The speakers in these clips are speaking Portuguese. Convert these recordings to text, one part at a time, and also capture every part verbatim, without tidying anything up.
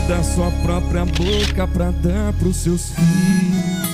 da sua própria boca pra dar pros seus filhos.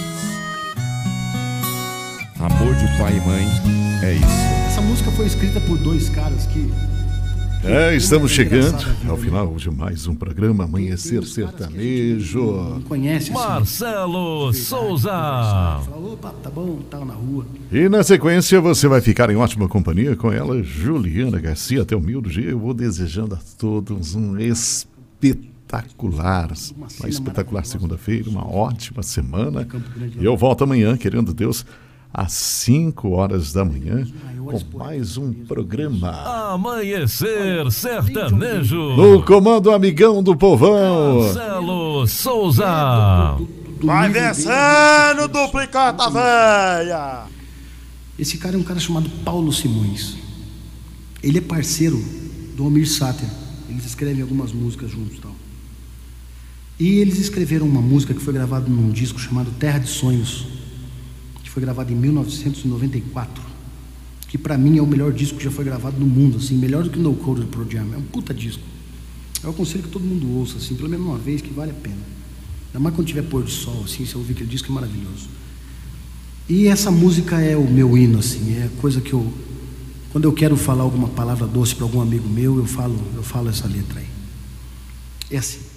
Amor de pai e mãe, é isso. Essa música foi escrita por dois caras que... É, estamos chegando ao final de mais um programa Amanhecer Sertanejo. Não conhece assim. Marcelo Souza. Fala, opa, tá bom, tá na rua. E na sequência você vai ficar em ótima companhia com ela, Juliana Garcia. Até o meio do dia eu vou desejando a todos um espetacular, uma espetacular segunda-feira, uma ótima semana. E eu volto amanhã, querendo Deus, às cinco horas da manhã, com mais um programa Amanhecer Sertanejo. no comando amigão do povão, Marcelo Souza. Vai descendo, duplicata véia. Esse cara é um cara chamado Paulo Simões. Ele é parceiro do Almir Sater. Eles escrevem algumas músicas juntos e tal. E eles escreveram uma música que foi gravada num disco chamado Terra de Sonhos, que foi gravado em mil novecentos e noventa e quatro, que pra mim é o melhor disco que já foi gravado no mundo, assim, melhor do que o No Code do Pearl Jam. É um puta disco. Eu aconselho que todo mundo ouça, assim, pelo menos uma vez, que vale a pena. Ainda mais quando tiver pôr do sol, assim, você ouvir aquele disco, é maravilhoso. E essa música é o meu hino, assim, é coisa que eu, quando eu quero falar alguma palavra doce para algum amigo meu, eu falo, eu falo essa letra aí. É assim.